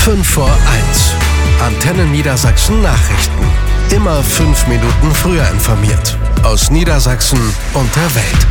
5 vor 1. Antenne Niedersachsen Nachrichten. Immer 5 Minuten früher informiert. Aus Niedersachsen und der Welt.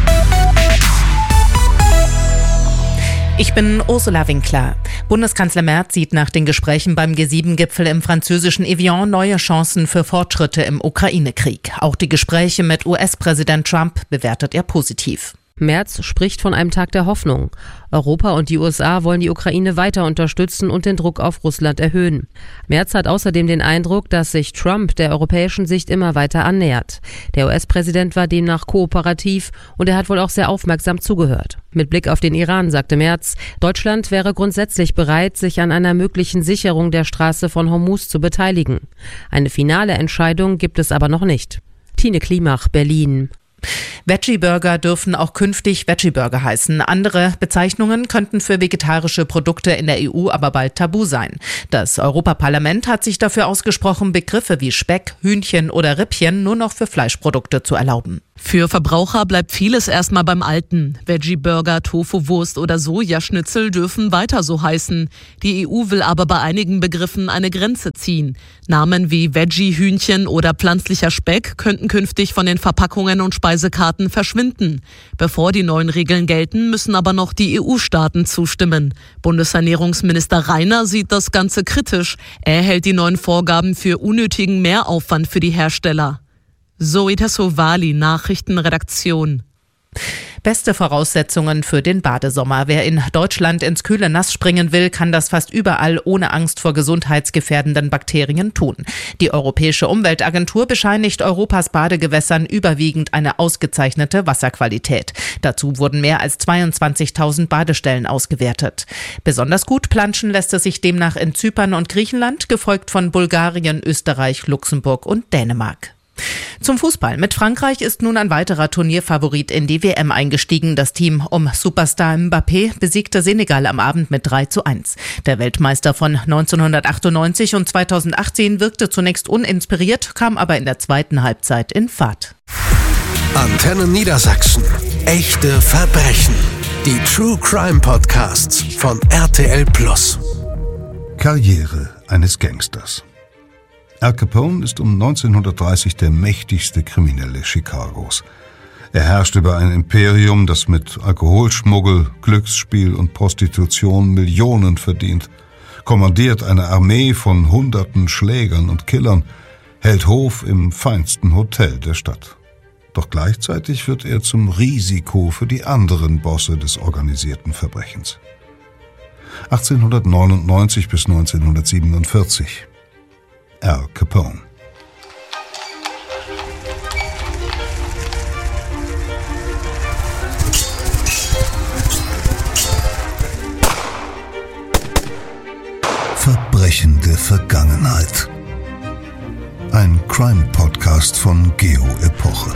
Ich bin Ursula Winkler. Bundeskanzler Merz sieht nach den Gesprächen beim G7-Gipfel im französischen Evian neue Chancen für Fortschritte im Ukraine-Krieg. Auch die Gespräche mit US-Präsident Trump bewertet er positiv. Merz spricht von einem Tag der Hoffnung. Europa und die USA wollen die Ukraine weiter unterstützen und den Druck auf Russland erhöhen. Merz hat außerdem den Eindruck, dass sich Trump der europäischen Sicht immer weiter annähert. Der US-Präsident war demnach kooperativ und er hat wohl auch sehr aufmerksam zugehört. Mit Blick auf den Iran sagte Merz, Deutschland wäre grundsätzlich bereit, sich an einer möglichen Sicherung der Straße von Hormuz zu beteiligen. Eine finale Entscheidung gibt es aber noch nicht. Tine Klimach, Berlin. Veggie-Burger dürfen auch künftig Veggie-Burger heißen. Andere Bezeichnungen könnten für vegetarische Produkte in der EU aber bald tabu sein. Das Europaparlament hat sich dafür ausgesprochen, Begriffe wie Speck, Hühnchen oder Rippchen nur noch für Fleischprodukte zu erlauben. Für Verbraucher bleibt vieles erstmal beim Alten. Veggie-Burger, Tofu-Wurst oder Sojaschnitzel dürfen weiter so heißen. Die EU will aber bei einigen Begriffen eine Grenze ziehen. Namen wie Veggie-Hühnchen oder pflanzlicher Speck könnten künftig von den Verpackungen und Speisekarten verschwinden. Bevor die neuen Regeln gelten, müssen aber noch die EU-Staaten zustimmen. Bundesernährungsminister Reiner sieht das Ganze kritisch. Er hält die neuen Vorgaben für unnötigen Mehraufwand für die Hersteller. Zoe Tassovali, Nachrichtenredaktion. Beste Voraussetzungen für den Badesommer. Wer in Deutschland ins kühle Nass springen will, kann das fast überall ohne Angst vor gesundheitsgefährdenden Bakterien tun. Die Europäische Umweltagentur bescheinigt Europas Badegewässern überwiegend eine ausgezeichnete Wasserqualität. Dazu wurden mehr als 22.000 Badestellen ausgewertet. Besonders gut planschen lässt es sich demnach in Zypern und Griechenland, gefolgt von Bulgarien, Österreich, Luxemburg und Dänemark. Zum Fußball. Mit Frankreich ist nun ein weiterer Turnierfavorit in die WM eingestiegen. Das Team um Superstar Mbappé besiegte Senegal am Abend mit 3:1. Der Weltmeister von 1998 und 2018 wirkte zunächst uninspiriert, kam aber in der zweiten Halbzeit in Fahrt. Antenne Niedersachsen. Echte Verbrechen. Die True Crime Podcasts von RTL+. Karriere eines Gangsters. Al Capone ist um 1930 der mächtigste Kriminelle Chicagos. Er herrscht über ein Imperium, das mit Alkoholschmuggel, Glücksspiel und Prostitution Millionen verdient, kommandiert eine Armee von Hunderten Schlägern und Killern, hält Hof im feinsten Hotel der Stadt. Doch gleichzeitig wird er zum Risiko für die anderen Bosse des organisierten Verbrechens. 1899 bis 1947. Al Capone. Verbrechende Vergangenheit. Ein Crime-Podcast von Geo Epoche.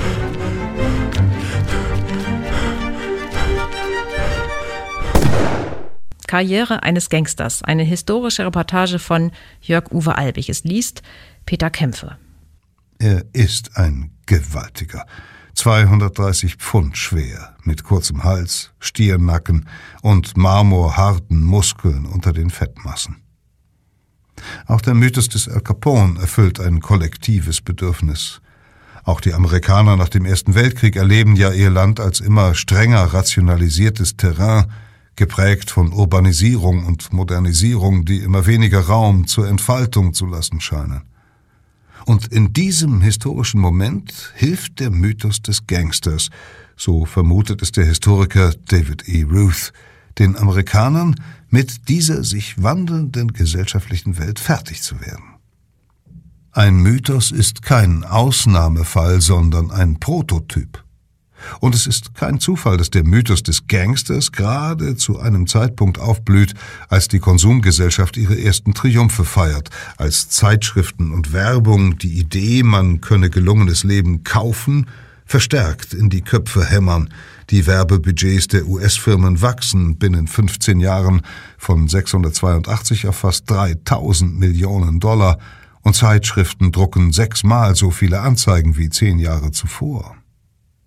Karriere eines Gangsters. Eine historische Reportage von Jörg-Uwe Albig. Es liest Peter Kämpfe. Er ist ein Gewaltiger. 230 Pfund schwer, mit kurzem Hals, Stiernacken und marmorharten Muskeln unter den Fettmassen. Auch der Mythos des Al Capone erfüllt ein kollektives Bedürfnis. Auch die Amerikaner nach dem Ersten Weltkrieg erleben ja ihr Land als immer strenger rationalisiertes Terrain, geprägt von Urbanisierung und Modernisierung, die immer weniger Raum zur Entfaltung zu lassen scheinen. Und in diesem historischen Moment hilft der Mythos des Gangsters, so vermutet es der Historiker David E. Ruth, den Amerikanern, mit dieser sich wandelnden gesellschaftlichen Welt fertig zu werden. Ein Mythos ist kein Ausnahmefall, sondern ein Prototyp. Und es ist kein Zufall, dass der Mythos des Gangsters gerade zu einem Zeitpunkt aufblüht, als die Konsumgesellschaft ihre ersten Triumphe feiert, als Zeitschriften und Werbung die Idee, man könne gelungenes Leben kaufen, verstärkt in die Köpfe hämmern. Die Werbebudgets der US-Firmen wachsen binnen 15 Jahren von 682 auf fast 3.000 Millionen $, und Zeitschriften drucken 6-mal so viele Anzeigen wie 10 Jahre zuvor.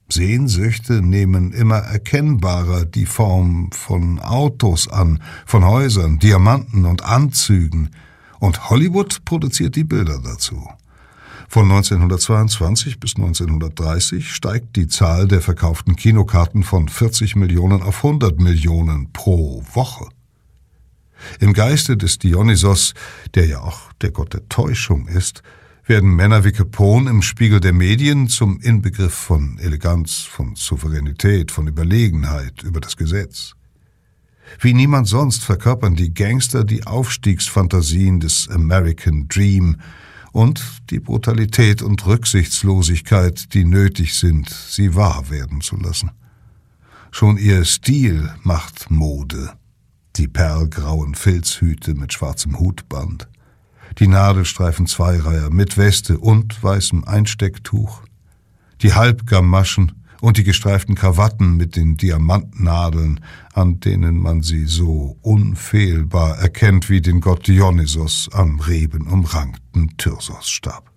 Sehnsüchte nehmen immer erkennbarer die Form von Autos an, von Häusern, Diamanten und Anzügen. Und Hollywood produziert die Bilder dazu. Von 1922 bis 1930 steigt die Zahl der verkauften Kinokarten von 40 Millionen auf 100 Millionen pro Woche. Im Geiste des Dionysos, der ja auch der Gott der Täuschung ist, werden Männer wie Capone im Spiegel der Medien zum Inbegriff von Eleganz, von Souveränität, von Überlegenheit über das Gesetz. Wie niemand sonst verkörpern die Gangster die Aufstiegsfantasien des American Dream und die Brutalität und Rücksichtslosigkeit, die nötig sind, sie wahr werden zu lassen. Schon ihr Stil macht Mode. Die perlgrauen Filzhüte mit schwarzem Hutband, die Nadelstreifen Zweireiher mit Weste und weißem Einstecktuch, die Halbgamaschen und die gestreiften Krawatten mit den Diamantnadeln, an denen man sie so unfehlbar erkennt wie den Gott Dionysos am rebenumrankten Thyrsosstab.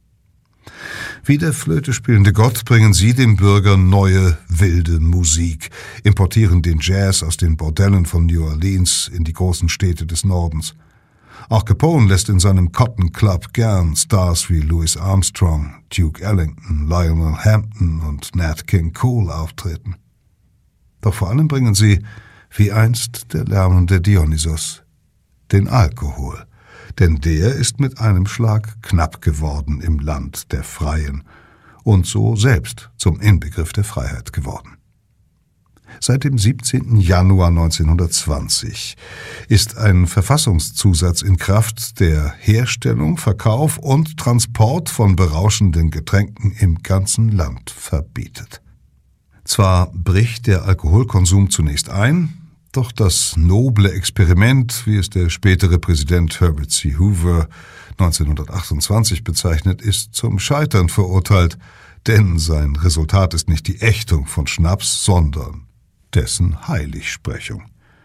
Wie der Flöte spielende Gott bringen sie dem Bürger neue, wilde Musik, importieren den Jazz aus den Bordellen von New Orleans in die großen Städte des Nordens. Auch Capone lässt in seinem Cotton Club gern Stars wie Louis Armstrong, Duke Ellington, Lionel Hampton und Nat King Cole auftreten. Doch vor allem bringen sie, wie einst der lärmende Dionysos, den Alkohol, denn der ist mit einem Schlag knapp geworden im Land der Freien und so selbst zum Inbegriff der Freiheit geworden. Seit dem 17. Januar 1920 ist ein Verfassungszusatz in Kraft, der Herstellung, Verkauf und Transport von berauschenden Getränken im ganzen Land verbietet. Zwar bricht der Alkoholkonsum zunächst ein, doch das noble Experiment, wie es der spätere Präsident Herbert C. Hoover 1928 bezeichnet, ist zum Scheitern verurteilt, denn sein Resultat ist nicht die Ächtung von Schnaps, sondern dessen Heiligsprechung.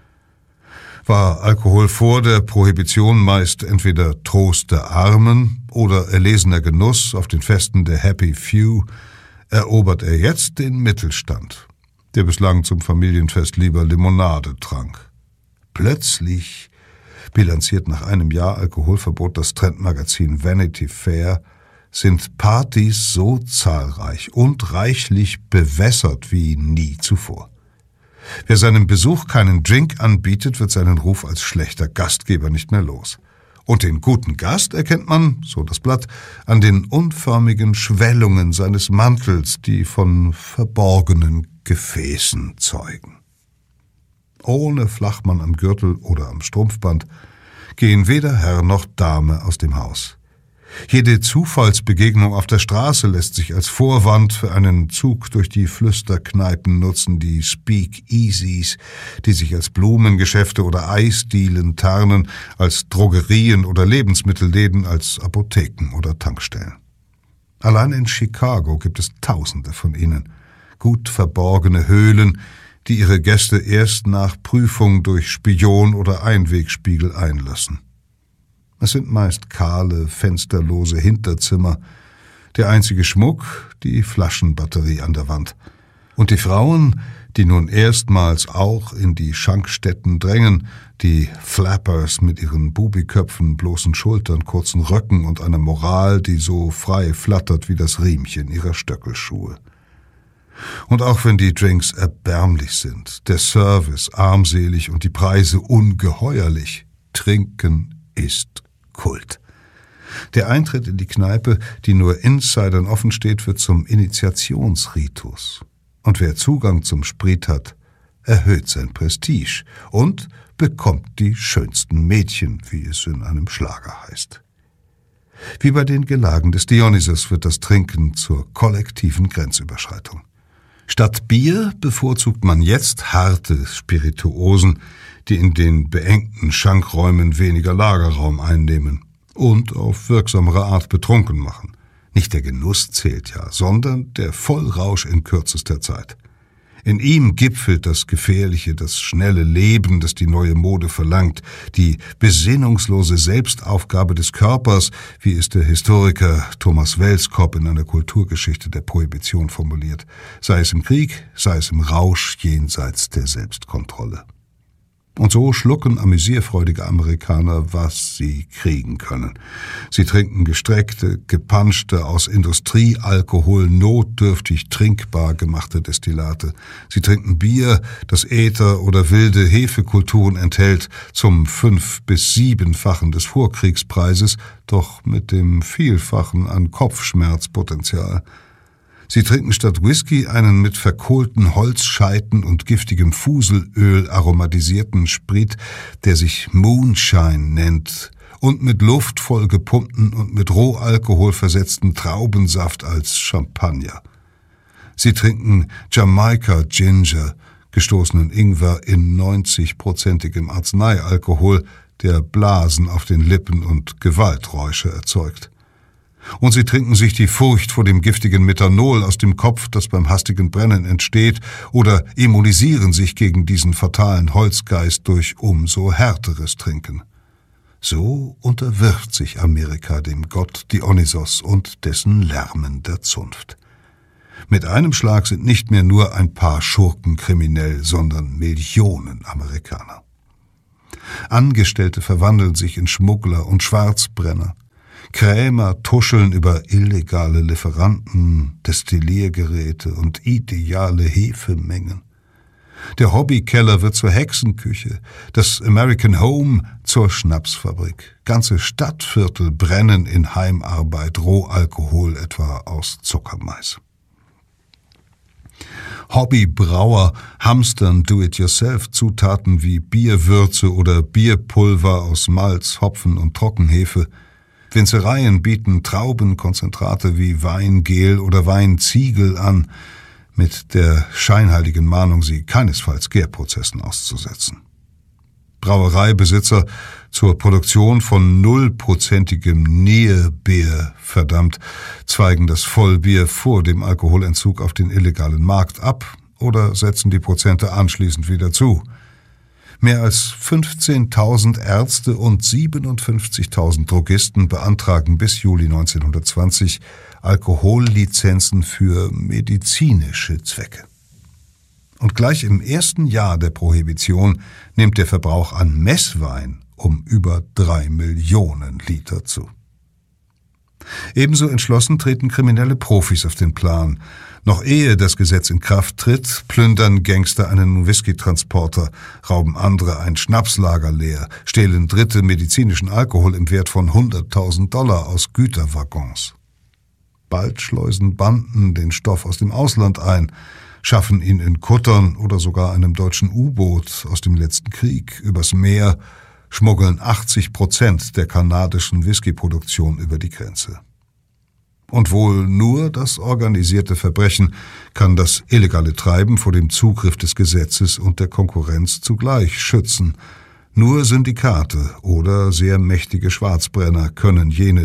War Alkohol vor der Prohibition meist entweder Trost der Armen oder erlesener Genuss auf den Festen der Happy Few, erobert er jetzt den Mittelstand, der bislang zum Familienfest lieber Limonade trank. Plötzlich bilanziert nach einem Jahr Alkoholverbot das Trendmagazin Vanity Fair, sind Partys so zahlreich und reichlich bewässert wie nie zuvor. Wer seinem Besuch keinen Drink anbietet, wird seinen Ruf als schlechter Gastgeber nicht mehr los. Und den guten Gast erkennt man, so das Blatt, an den unförmigen Schwellungen seines Mantels, die von verborgenen Gefäßen zeugen. Ohne Flachmann am Gürtel oder am Strumpfband gehen weder Herr noch Dame aus dem Haus. Jede Zufallsbegegnung auf der Straße lässt sich als Vorwand für einen Zug durch die Flüsterkneipen nutzen, die Speakeasies, die sich als Blumengeschäfte oder Eisdielen tarnen, als Drogerien oder Lebensmittelläden, als Apotheken oder Tankstellen. Allein in Chicago gibt es Tausende von ihnen, gut verborgene Höhlen, die ihre Gäste erst nach Prüfung durch Spion oder Einwegspiegel einlassen. Es sind meist kahle, fensterlose Hinterzimmer, der einzige Schmuck, die Flaschenbatterie an der Wand. Und die Frauen, die nun erstmals auch in die Schankstätten drängen, die Flappers mit ihren Bubiköpfen, bloßen Schultern, kurzen Röcken und einer Moral, die so frei flattert wie das Riemchen ihrer Stöckelschuhe. Und auch wenn die Drinks erbärmlich sind, der Service armselig und die Preise ungeheuerlich, Trinken ist Kult. Der Eintritt in die Kneipe, die nur Insidern offen steht, wird zum Initiationsritus. Und wer Zugang zum Sprit hat, erhöht sein Prestige und bekommt die schönsten Mädchen, wie es in einem Schlager heißt. Wie bei den Gelagen des Dionysos wird das Trinken zur kollektiven Grenzüberschreitung. Statt Bier bevorzugt man jetzt harte Spirituosen, die in den beengten Schankräumen weniger Lagerraum einnehmen und auf wirksamere Art betrunken machen. Nicht der Genuss zählt ja, sondern der Vollrausch in kürzester Zeit. In ihm gipfelt das gefährliche, das schnelle Leben, das die neue Mode verlangt, die besinnungslose Selbstaufgabe des Körpers, wie es der Historiker Thomas Welskop in einer Kulturgeschichte der Prohibition formuliert, sei es im Krieg, sei es im Rausch jenseits der Selbstkontrolle. Und so schlucken amüsierfreudige Amerikaner, was sie kriegen können. Sie trinken gestreckte, gepanschte, aus Industriealkohol notdürftig trinkbar gemachte Destillate. Sie trinken Bier, das Äther oder wilde Hefekulturen enthält, zum 5- bis 7-fachen des Vorkriegspreises, doch mit dem Vielfachen an Kopfschmerzpotenzial. Sie trinken statt Whisky einen mit verkohlten Holzscheiten und giftigem Fuselöl aromatisierten Sprit, der sich Moonshine nennt, und mit luftvoll gepumpten und mit Rohalkohol versetzten Traubensaft als Champagner. Sie trinken Jamaika Ginger, gestoßenen Ingwer in 90-prozentigem Arzneialkohol, der Blasen auf den Lippen und Gewalträusche erzeugt. Und sie trinken sich die Furcht vor dem giftigen Methanol aus dem Kopf, das beim hastigen Brennen entsteht, oder immunisieren sich gegen diesen fatalen Holzgeist durch umso härteres Trinken. So unterwirft sich Amerika dem Gott Dionysos und dessen lärmender Zunft. Mit einem Schlag sind nicht mehr nur ein paar Schurken kriminell, sondern Millionen Amerikaner. Angestellte verwandeln sich in Schmuggler und Schwarzbrenner. Krämer tuscheln über illegale Lieferanten, Destilliergeräte und ideale Hefemengen. Der Hobbykeller wird zur Hexenküche, das American Home zur Schnapsfabrik. Ganze Stadtviertel brennen in Heimarbeit Rohalkohol etwa aus Zuckermais. Hobbybrauer hamstern Do-it-yourself-Zutaten wie Bierwürze oder Bierpulver aus Malz, Hopfen und Trockenhefe. Winzereien bieten Traubenkonzentrate wie Weingel oder Weinziegel an, mit der scheinheiligen Mahnung, sie keinesfalls Gärprozessen auszusetzen. Brauereibesitzer zur Produktion von 0%igem Nierbier verdammt, zweigen das Vollbier vor dem Alkoholentzug auf den illegalen Markt ab oder setzen die Prozente anschließend wieder zu. Mehr als 15.000 Ärzte und 57.000 Drogisten beantragen bis Juli 1920 Alkohollizenzen für medizinische Zwecke. Und gleich im ersten Jahr der Prohibition nimmt der Verbrauch an Messwein um über 3 Millionen Liter zu. Ebenso entschlossen treten kriminelle Profis auf den Plan. Noch ehe das Gesetz in Kraft tritt, plündern Gangster einen Whisky-Transporter, rauben andere ein Schnapslager leer, stehlen Dritte medizinischen Alkohol im Wert von $100.000 aus Güterwaggons. Bald schleusen Banden den Stoff aus dem Ausland ein, schaffen ihn in Kuttern oder sogar einem deutschen U-Boot aus dem letzten Krieg übers Meer, schmuggeln 80% der kanadischen Whiskyproduktion über die Grenze. Und wohl nur das organisierte Verbrechen kann das illegale Treiben vor dem Zugriff des Gesetzes und der Konkurrenz zugleich schützen. Nur Syndikate oder sehr mächtige Schwarzbrenner können jene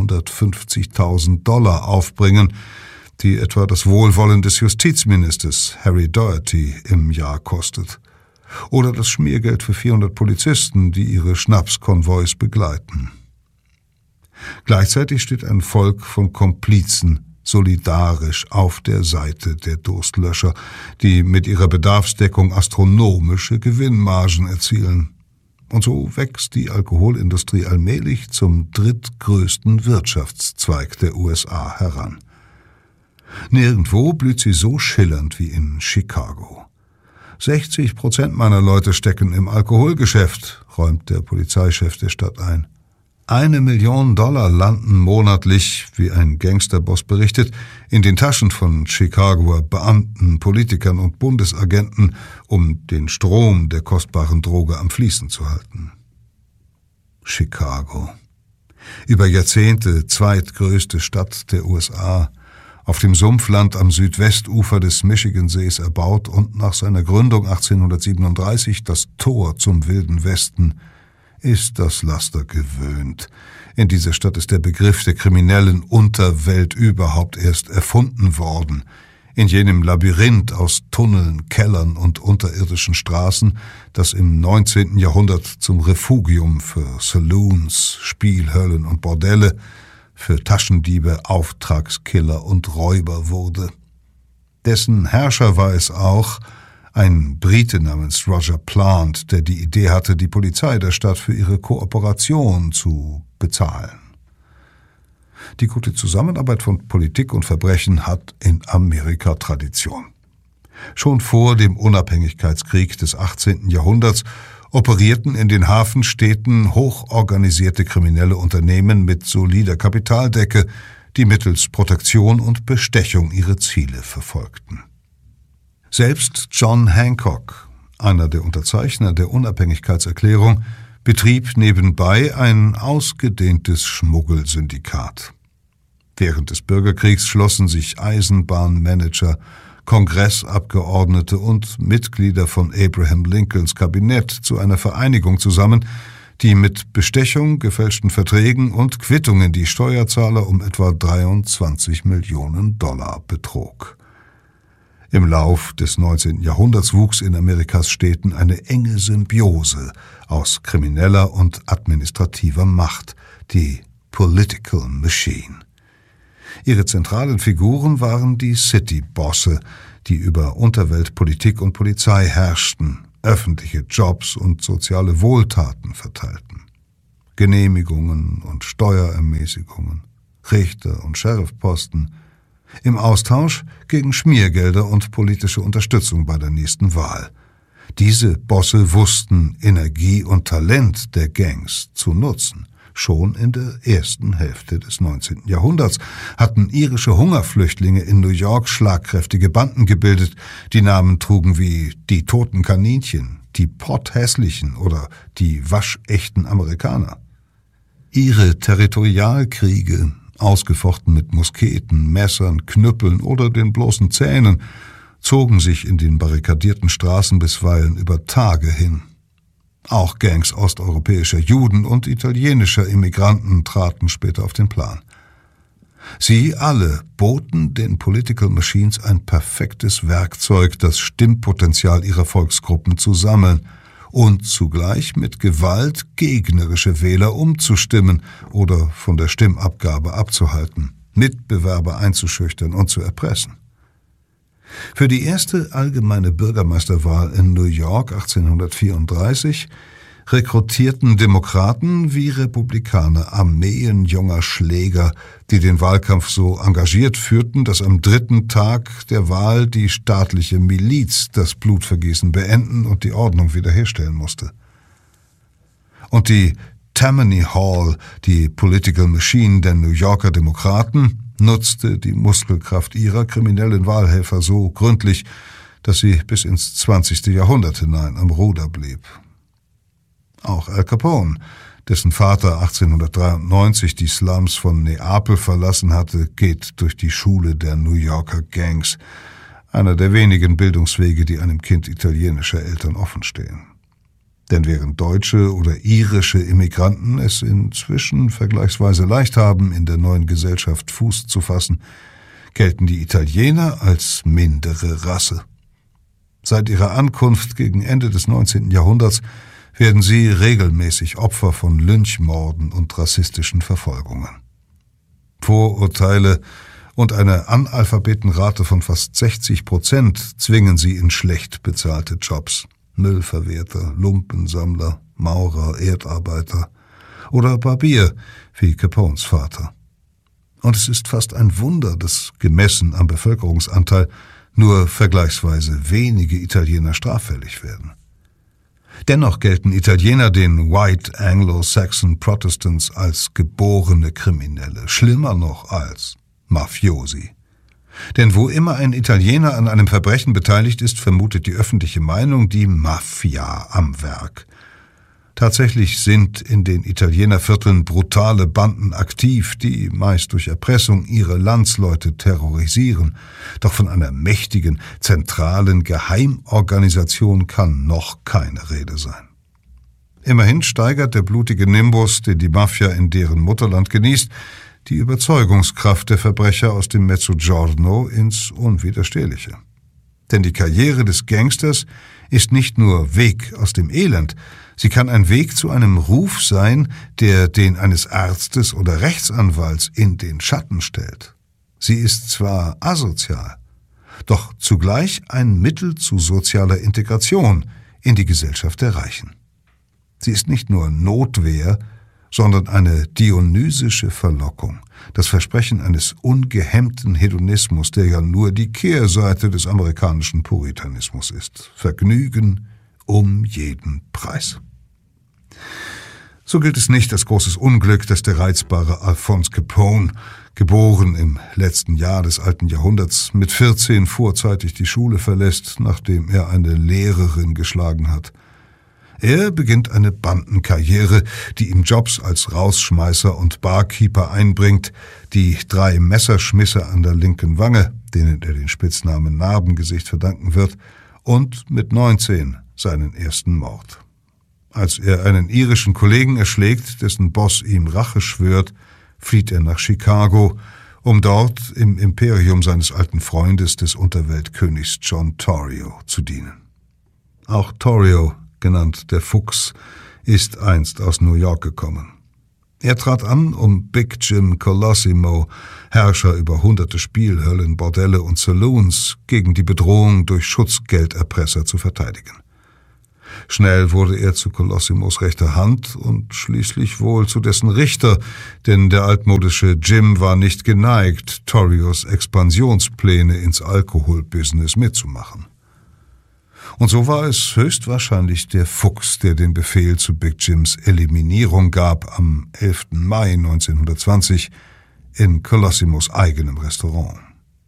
$350.000 aufbringen, die etwa das Wohlwollen des Justizministers Harry Doherty im Jahr kostet. Oder das Schmiergeld für 400 Polizisten, die ihre Schnapskonvois begleiten. Gleichzeitig steht ein Volk von Komplizen solidarisch auf der Seite der Durstlöscher, die mit ihrer Bedarfsdeckung astronomische Gewinnmargen erzielen. Und so wächst die Alkoholindustrie allmählich zum drittgrößten Wirtschaftszweig der USA heran. Nirgendwo blüht sie so schillernd wie in Chicago. 60% meiner Leute stecken im Alkoholgeschäft, räumt der Polizeichef der Stadt ein. $1 Million landen monatlich, wie ein Gangsterboss berichtet, in den Taschen von Chicagoer Beamten, Politikern und Bundesagenten, um den Strom der kostbaren Droge am Fließen zu halten. Chicago. Über Jahrzehnte zweitgrößte Stadt der USA, auf dem Sumpfland am Südwestufer des Michigansees erbaut und nach seiner Gründung 1837 das Tor zum Wilden Westen, ist das Laster gewöhnt. In dieser Stadt ist der Begriff der kriminellen Unterwelt überhaupt erst erfunden worden. In jenem Labyrinth aus Tunneln, Kellern und unterirdischen Straßen, das im 19. Jahrhundert zum Refugium für Saloons, Spielhöllen und Bordelle, für Taschendiebe, Auftragskiller und Räuber wurde. Dessen Herrscher war es auch, ein Brite namens Roger Plant, der die Idee hatte, die Polizei der Stadt für ihre Kooperation zu bezahlen. Die gute Zusammenarbeit von Politik und Verbrechen hat in Amerika Tradition. Schon vor dem Unabhängigkeitskrieg des 18. Jahrhunderts operierten in den Hafenstädten hochorganisierte kriminelle Unternehmen mit solider Kapitaldecke, die mittels Protektion und Bestechung ihre Ziele verfolgten. Selbst John Hancock, einer der Unterzeichner der Unabhängigkeitserklärung, betrieb nebenbei ein ausgedehntes Schmuggelsyndikat. Während des Bürgerkriegs schlossen sich Eisenbahnmanager, Kongressabgeordnete und Mitglieder von Abraham Lincolns Kabinett zu einer Vereinigung zusammen, die mit Bestechung, gefälschten Verträgen und Quittungen die Steuerzahler um etwa 23 Millionen Dollar betrog. Im Lauf des 19. Jahrhunderts wuchs in Amerikas Städten eine enge Symbiose aus krimineller und administrativer Macht, die Political Machine. Ihre zentralen Figuren waren die City-Bosse, die über Unterwelt, Politik und Polizei herrschten, öffentliche Jobs und soziale Wohltaten verteilten. Genehmigungen und Steuerermäßigungen, Richter- und Sheriffposten, im Austausch gegen Schmiergelder und politische Unterstützung bei der nächsten Wahl. Diese Bosse wussten Energie und Talent der Gangs zu nutzen. Schon in der ersten Hälfte des 19. Jahrhunderts hatten irische Hungerflüchtlinge in New York schlagkräftige Banden gebildet, die Namen trugen wie die Toten Kaninchen, die Potthässlichen oder die waschechten Amerikaner. Ihre Territorialkriege, ausgefochten mit Musketen, Messern, Knüppeln oder den bloßen Zähnen, zogen sich in den barrikadierten Straßen bisweilen über Tage hin. Auch Gangs osteuropäischer Juden und italienischer Immigranten traten später auf den Plan. Sie alle boten den Political Machines ein perfektes Werkzeug, das Stimmpotenzial ihrer Volksgruppen zu sammeln und zugleich mit Gewalt gegnerische Wähler umzustimmen oder von der Stimmabgabe abzuhalten, Mitbewerber einzuschüchtern und zu erpressen. Für die erste allgemeine Bürgermeisterwahl in New York 1834 rekrutierten Demokraten wie Republikaner Armeen junger Schläger, die den Wahlkampf so engagiert führten, dass am dritten Tag der Wahl die staatliche Miliz das Blutvergießen beenden und die Ordnung wiederherstellen musste. Und die Tammany Hall, die Political Machine der New Yorker Demokraten, nutzte die Muskelkraft ihrer kriminellen Wahlhelfer so gründlich, dass sie bis ins 20. Jahrhundert hinein am Ruder blieb. Auch Al Capone, dessen Vater 1893 die Slums von Neapel verlassen hatte, geht durch die Schule der New Yorker Gangs, einer der wenigen Bildungswege, die einem Kind italienischer Eltern offenstehen. Denn während deutsche oder irische Immigranten es inzwischen vergleichsweise leicht haben, in der neuen Gesellschaft Fuß zu fassen, gelten die Italiener als mindere Rasse. Seit ihrer Ankunft gegen Ende des 19. Jahrhunderts werden sie regelmäßig Opfer von Lynchmorden und rassistischen Verfolgungen. Vorurteile und eine Analphabetenrate von fast 60% zwingen sie in schlecht bezahlte Jobs. Müllverwerter, Lumpensammler, Maurer, Erdarbeiter oder Barbier wie Capones Vater. Und es ist fast ein Wunder, dass gemessen am Bevölkerungsanteil nur vergleichsweise wenige Italiener straffällig werden. Dennoch gelten Italiener den White Anglo-Saxon Protestants als geborene Kriminelle, schlimmer noch als Mafiosi. Denn wo immer ein Italiener an einem Verbrechen beteiligt ist, vermutet die öffentliche Meinung die Mafia am Werk. Tatsächlich sind in den Italienervierteln brutale Banden aktiv, die meist durch Erpressung ihre Landsleute terrorisieren. Doch von einer mächtigen, zentralen Geheimorganisation kann noch keine Rede sein. Immerhin steigert der blutige Nimbus, den die Mafia in deren Mutterland genießt, die Überzeugungskraft der Verbrecher aus dem Mezzogiorno ins Unwiderstehliche. Denn die Karriere des Gangsters ist nicht nur Weg aus dem Elend, sie kann ein Weg zu einem Ruf sein, der den eines Arztes oder Rechtsanwalts in den Schatten stellt. Sie ist zwar asozial, doch zugleich ein Mittel zu sozialer Integration in die Gesellschaft der Reichen. Sie ist nicht nur Notwehr, sondern eine dionysische Verlockung, das Versprechen eines ungehemmten Hedonismus, der ja nur die Kehrseite des amerikanischen Puritanismus ist. Vergnügen um jeden Preis. So gilt es nicht als großes Unglück, dass der reizbare Alphonse Capone, geboren im letzten Jahr des alten Jahrhunderts, mit 14 vorzeitig die Schule verlässt, nachdem er eine Lehrerin geschlagen hat. Er beginnt eine Bandenkarriere, die ihm Jobs als Rausschmeißer und Barkeeper einbringt, die 3 Messerschmisse an der linken Wange, denen er den Spitznamen Narbengesicht verdanken wird, und mit 19 seinen ersten Mord. Als er einen irischen Kollegen erschlägt, dessen Boss ihm Rache schwört, flieht er nach Chicago, um dort im Imperium seines alten Freundes, des Unterweltkönigs John Torrio, zu dienen. Auch Torrio, genannt der Fuchs, ist einst aus New York gekommen. Er trat an, um Big Jim Colosimo, Herrscher über hunderte Spielhöllen, Bordelle und Saloons, gegen die Bedrohung durch Schutzgelderpresser zu verteidigen. Schnell wurde er zu Colossimos rechter Hand und schließlich wohl zu dessen Richter, denn der altmodische Jim war nicht geneigt, Torrios Expansionspläne ins Alkoholbusiness mitzumachen. Und so war es höchstwahrscheinlich der Fuchs, der den Befehl zu Big Jims Eliminierung gab am 11. Mai 1920 in Colossimos eigenem Restaurant.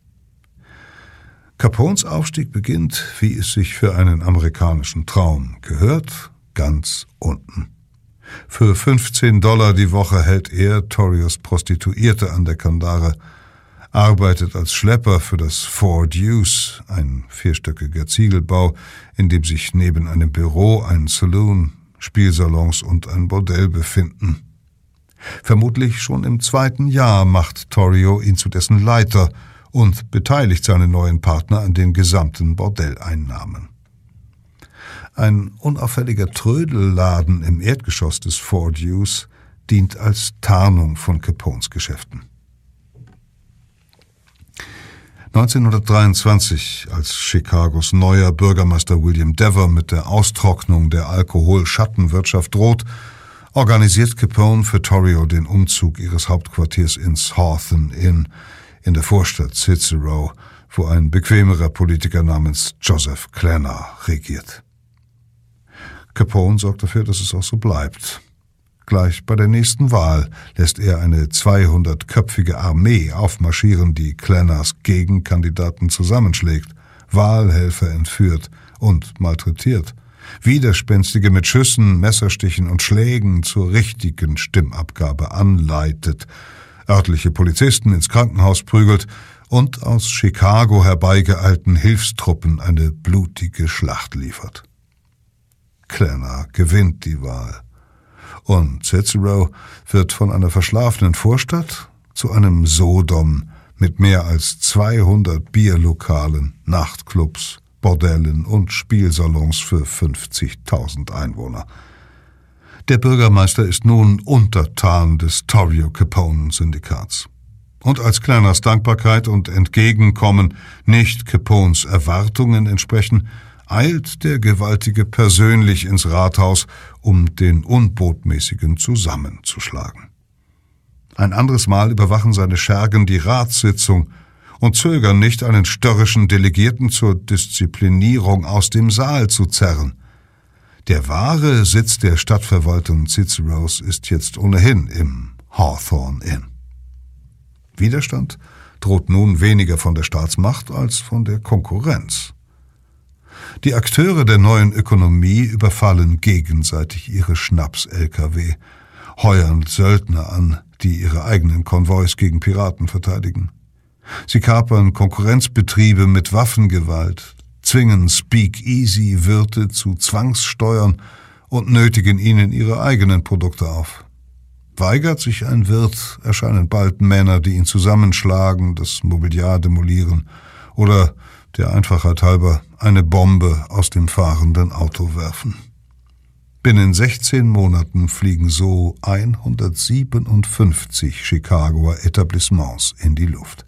Capones Aufstieg beginnt, wie es sich für einen amerikanischen Traum gehört, ganz unten. Für $15 die Woche hält er Torrios Prostituierte an der Kandare, arbeitet als Schlepper für das Four Deuce, ein 4-stöckiger Ziegelbau, in dem sich neben einem Büro ein Saloon, Spielsalons und ein Bordell befinden. Vermutlich schon im 2. Jahr macht Torrio ihn zu dessen Leiter und beteiligt seine neuen Partner an den gesamten Bordelleinnahmen. Ein unauffälliger Trödelladen im Erdgeschoss des Four Deuce dient als Tarnung von Capones Geschäften. 1923, als Chicagos neuer Bürgermeister William Dever mit der Austrocknung der Alkoholschattenwirtschaft droht, organisiert Capone für Torrio den Umzug ihres Hauptquartiers ins Hawthorne Inn in der Vorstadt Cicero, wo ein bequemerer Politiker namens Joseph Klenner regiert. Capone sorgt dafür, dass es auch so bleibt. Gleich bei der nächsten Wahl lässt er eine 200-köpfige Armee aufmarschieren, die Klenners Gegenkandidaten zusammenschlägt, Wahlhelfer entführt und malträtiert, Widerspenstige mit Schüssen, Messerstichen und Schlägen zur richtigen Stimmabgabe anleitet, örtliche Polizisten ins Krankenhaus prügelt und aus Chicago herbeigeeilten Hilfstruppen eine blutige Schlacht liefert. Klenner gewinnt die Wahl. Und Cicero wird von einer verschlafenen Vorstadt zu einem Sodom mit mehr als 200 Bierlokalen, Nachtclubs, Bordellen und Spielsalons für 50.000 Einwohner. Der Bürgermeister ist nun Untertan des Torrio-Capone-Syndikats. Und als Klenners Dankbarkeit und Entgegenkommen nicht Capones Erwartungen entsprechen, eilt der Gewaltige persönlich ins Rathaus, um den Unbotmäßigen zusammenzuschlagen. Ein anderes Mal überwachen seine Schergen die Ratssitzung und zögern nicht, einen störrischen Delegierten zur Disziplinierung aus dem Saal zu zerren. Der wahre Sitz der Stadtverwaltung Ciceros ist jetzt ohnehin im Hawthorne Inn. Widerstand droht nun weniger von der Staatsmacht als von der Konkurrenz. Die Akteure der neuen Ökonomie überfallen gegenseitig ihre Schnaps-LKW, heuern Söldner an, die ihre eigenen Konvois gegen Piraten verteidigen. Sie kapern Konkurrenzbetriebe mit Waffengewalt, zwingen Speak-Easy-Wirte zu Zwangssteuern und nötigen ihnen ihre eigenen Produkte auf. Weigert sich ein Wirt, erscheinen bald Männer, die ihn zusammenschlagen, das Mobiliar demolieren oder, der Einfachheit halber, eine Bombe aus dem fahrenden Auto werfen. Binnen 16 Monaten fliegen so 157 Chicagoer Etablissements in die Luft.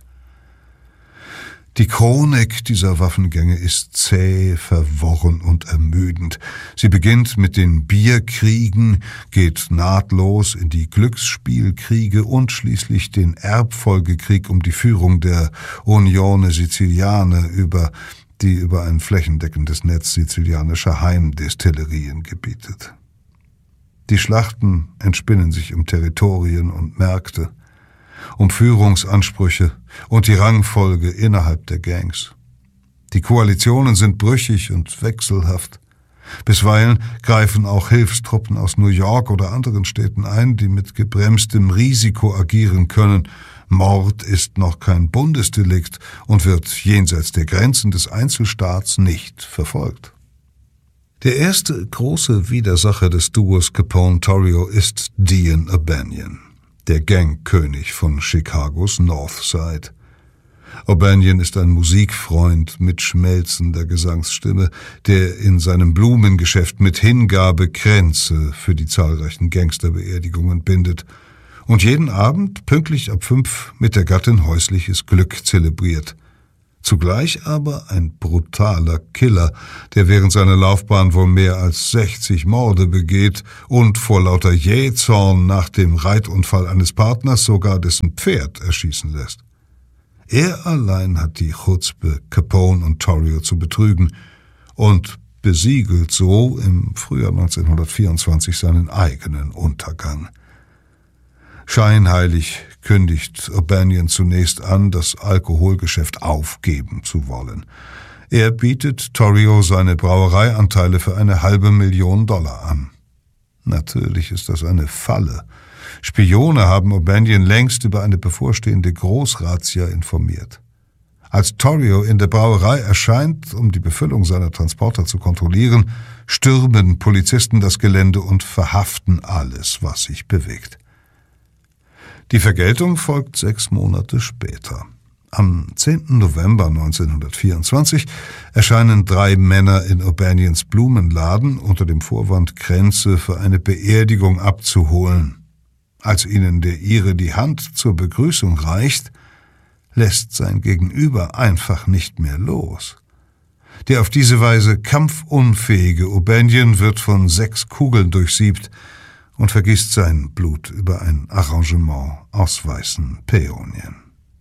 Die Chronik dieser Waffengänge ist zäh, verworren und ermüdend. Sie beginnt mit den Bierkriegen, geht nahtlos in die Glücksspielkriege und schließlich den Erbfolgekrieg um die Führung der Unione Siciliane die über ein flächendeckendes Netz sizilianischer Heimdestillerien gebietet. Die Schlachten entspinnen sich um Territorien und Märkte, um Führungsansprüche und die Rangfolge innerhalb der Gangs. Die Koalitionen sind brüchig und wechselhaft. Bisweilen greifen auch Hilfstruppen aus New York oder anderen Städten ein, die mit gebremstem Risiko agieren können. Mord ist noch kein Bundesdelikt und wird jenseits der Grenzen des Einzelstaats nicht verfolgt. Der erste große Widersacher des Duos Capone-Torrio ist Dean O'Banion, der Gangkönig von Chicagos Northside. O'Banion ist ein Musikfreund mit schmelzender Gesangsstimme, der in seinem Blumengeschäft mit Hingabe Kränze für die zahlreichen Gangsterbeerdigungen bindet und jeden Abend pünktlich ab 5 mit der Gattin häusliches Glück zelebriert. Zugleich aber ein brutaler Killer, der während seiner Laufbahn wohl mehr als 60 Morde begeht und vor lauter Jähzorn nach dem Reitunfall eines Partners sogar dessen Pferd erschießen lässt. Er allein hat die Chutzpe, Capone und Torrio zu betrügen und besiegelt so im Frühjahr 1924 seinen eigenen Untergang. Scheinheilig kündigt O'Banion zunächst an, das Alkoholgeschäft aufgeben zu wollen. Er bietet Torrio seine Brauereianteile für $500.000 an. Natürlich ist das eine Falle. Spione haben O'Banion längst über eine bevorstehende Großrazzia informiert. Als Torrio in der Brauerei erscheint, um die Befüllung seiner Transporter zu kontrollieren, stürmen Polizisten das Gelände und verhaften alles, was sich bewegt. Die Vergeltung folgt 6 Monate später. Am 10. November 1924 erscheinen 3 Männer in O'Banions Blumenladen unter dem Vorwand, Kränze für eine Beerdigung abzuholen. Als ihnen der Ire die Hand zur Begrüßung reicht, lässt sein Gegenüber einfach nicht mehr los. Der auf diese Weise kampfunfähige O'Banion wird von 6 Kugeln durchsiebt und vergießt sein Blut über ein Arrangement aus weißen Päonien.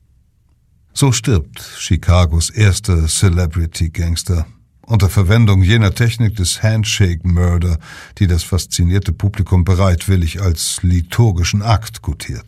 So stirbt Chicagos erster Celebrity-Gangster unter Verwendung jener Technik des Handshake-Murder, die das faszinierte Publikum bereitwillig als liturgischen Akt gutiert.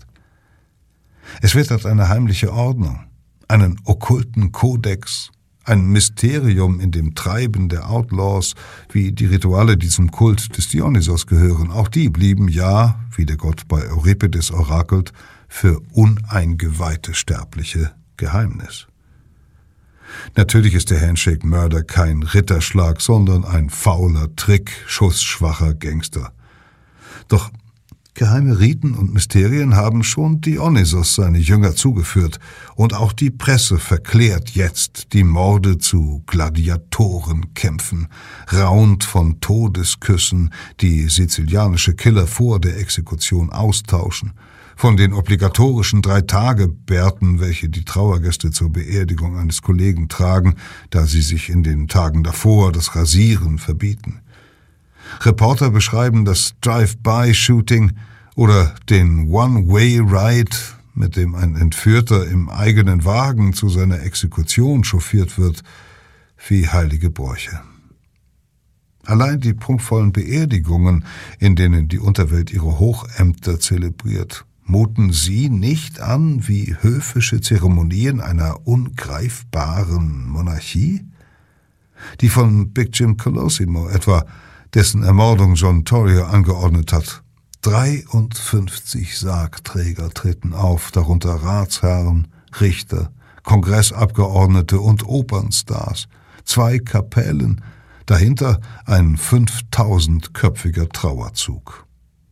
Es wittert eine heimliche Ordnung, einen okkulten Kodex, ein Mysterium in dem Treiben der Outlaws, wie die Rituale, die zum Kult des Dionysos gehören. Auch die blieben, ja, wie der Gott bei Euripides orakelt, für uneingeweihte Sterbliche Geheimnis. Natürlich ist der Handshake-Murder kein Ritterschlag, sondern ein fauler Trick schussschwacher Gangster. Doch geheime Riten und Mysterien haben schon Dionysos seine Jünger zugeführt, und auch die Presse verklärt jetzt die Morde zu Gladiatorenkämpfen, raunt von Todesküssen, die sizilianische Killer vor der Exekution austauschen, von den obligatorischen 3-Tage-Bärten, welche die Trauergäste zur Beerdigung eines Kollegen tragen, da sie sich in den Tagen davor das Rasieren verbieten. Reporter beschreiben das Drive-by-Shooting oder den One-Way-Ride, mit dem ein Entführter im eigenen Wagen zu seiner Exekution chauffiert wird, wie heilige Bräuche. Allein die prunkvollen Beerdigungen, in denen die Unterwelt ihre Hochämter zelebriert, muten sie nicht an wie höfische Zeremonien einer ungreifbaren Monarchie? Die von Big Jim Colosimo etwa, dessen Ermordung John Torrio angeordnet hat. 53 Sargträger treten auf, darunter Ratsherren, Richter, Kongressabgeordnete und Opernstars, 2 Kapellen, dahinter ein 5000-köpfiger Trauerzug.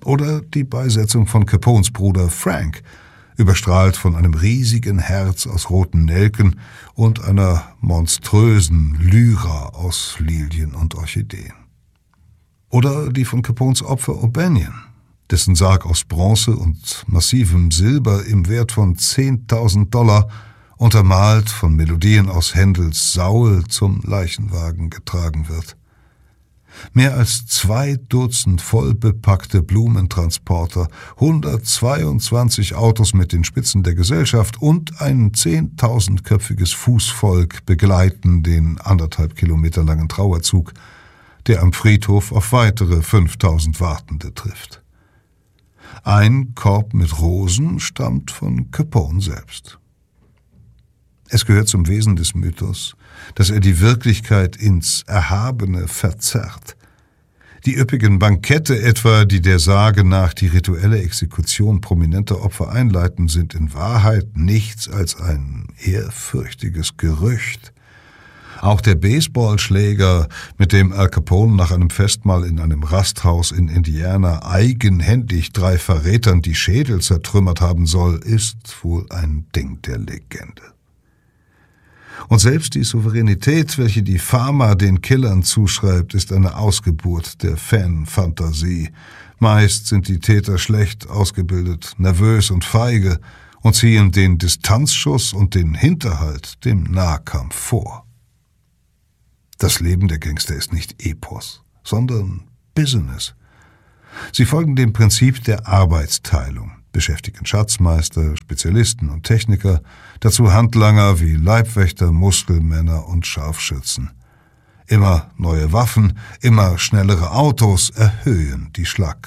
Oder die Beisetzung von Capones Bruder Frank, überstrahlt von einem riesigen Herz aus roten Nelken und einer monströsen Lyra aus Lilien und Orchideen. Oder die von Capones Opfer O'Banion, dessen Sarg aus Bronze und massivem Silber im Wert von $10.000 untermalt von Melodien aus Händels Saul zum Leichenwagen getragen wird. Mehr als 2 Dutzend vollbepackte Blumentransporter, 122 Autos mit den Spitzen der Gesellschaft und ein 10.000-köpfiges Fußvolk begleiten den 1,5 Kilometer langen Trauerzug, der am Friedhof auf weitere 5.000 Wartende trifft. Ein Korb mit Rosen stammt von Capone selbst. Es gehört zum Wesen des Mythos, dass er die Wirklichkeit ins Erhabene verzerrt. Die üppigen Bankette etwa, die der Sage nach die rituelle Exekution prominenter Opfer einleiten, sind in Wahrheit nichts als ein ehrfürchtiges Gerücht. Auch der Baseballschläger, mit dem Al Capone nach einem Festmahl in einem Rasthaus in Indiana eigenhändig 3 Verrätern die Schädel zertrümmert haben soll, ist wohl ein Ding der Legende. Und selbst die Souveränität, welche die Pharma den Killern zuschreibt, ist eine Ausgeburt der Fanfantasie. Meist sind die Täter schlecht ausgebildet, nervös und feige und ziehen den Distanzschuss und den Hinterhalt dem Nahkampf vor. Das Leben der Gangster ist nicht Epos, sondern Business. Sie folgen dem Prinzip der Arbeitsteilung, beschäftigen Schatzmeister, Spezialisten und Techniker, dazu Handlanger wie Leibwächter, Muskelmänner und Scharfschützen. Immer neue Waffen, immer schnellere Autos erhöhen die Schlagkraft.